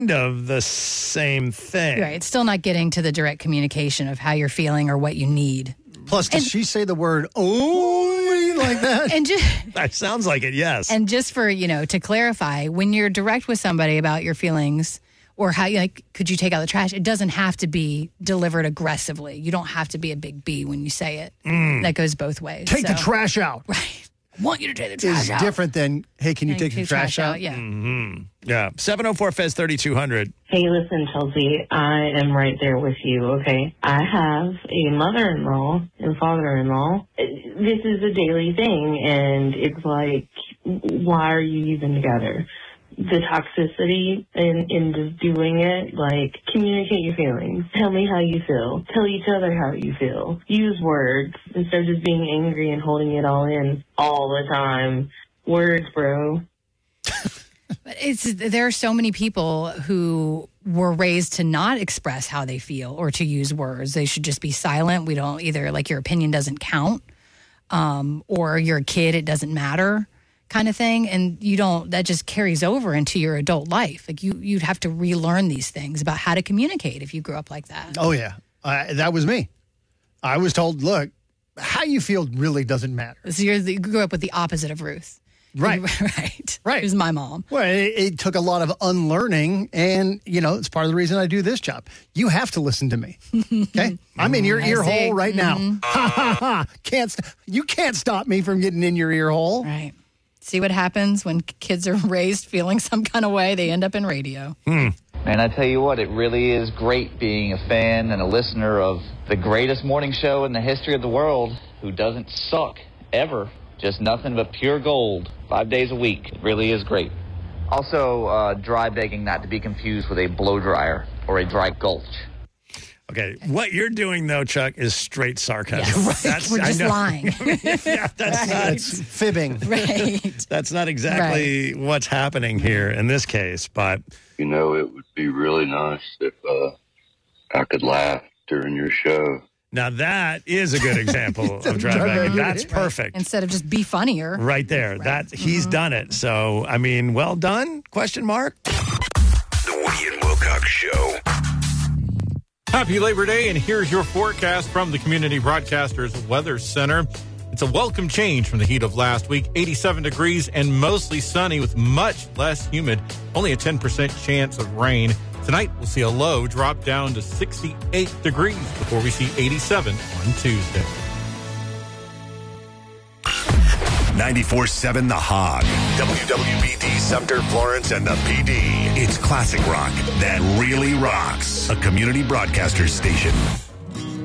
of the same thing. Right. It's still not getting to the direct communication of how you're feeling or what you need. Plus, does she say the word only like that? And That sounds like it, yes. And just for, to clarify, when you're direct with somebody about your feelings or how could you take out the trash, it doesn't have to be delivered aggressively. You don't have to be a big B when you say it. That goes both ways. Take the trash out. Right. I want you to take the trash out. Is different than, hey, can you take the trash out? Yeah. Mm-hmm. Yeah. 704-FEZ-3200. Hey, listen, Chelsea, I am right there with you, okay? I have a mother-in-law and father-in-law. This is a daily thing, and it's like, why are you even together? The toxicity in just doing it, communicate your feelings. Tell me how you feel. Tell each other how you feel. Use words instead of just being angry and holding it all in all the time. Words, bro. There are so many people who were raised to not express how they feel or to use words. They should just be silent. We don't either, your opinion doesn't count, or you're a kid, it doesn't matter kind of thing. And that just carries over into your adult life. You'd have to relearn these things about how to communicate if you grew up like that. Oh, yeah. That was me. I was told, look, how you feel really doesn't matter. So you grew up with the opposite of Ruth. Right. Right. It was my mom. Well, it took a lot of unlearning, and, it's part of the reason I do this job. You have to listen to me, okay? I'm in your ear hole right now. Ha, ha, ha. You can't stop me from getting in your ear hole. Right. See what happens when kids are raised feeling some kind of way, they end up in radio. And I tell you what, it really is great being a fan and a listener of the greatest morning show in the history of the world, who doesn't suck, ever. Just nothing but pure gold, 5 days a week. It really is great. Also, dry begging not to be confused with a blow dryer or a dry gulch. Okay, what you're doing, though, Chuck, is straight sarcasm. Yes. We're just lying. That's fibbing. Right. That's not exactly what's happening here in this case, but... It would be really nice if I could laugh during your show. Now, that is a good example of dry begging. That's perfect. Instead of just be funnier. Right there. Right. He's done it. So, well done? Question mark? The Woody and Wilcox Show. Happy Labor Day, and here's your forecast from the Community Broadcasters Weather Center. It's a welcome change from the heat of last week. 87 degrees and mostly sunny with much less humid. Only a 10% chance of rain. Tonight, we'll see a low drop down to 68 degrees before we see 87 on Tuesday. 94.7 The Hog. WWBD Sumter, Florence, and the PD. It's classic rock that really rocks. A community broadcaster station.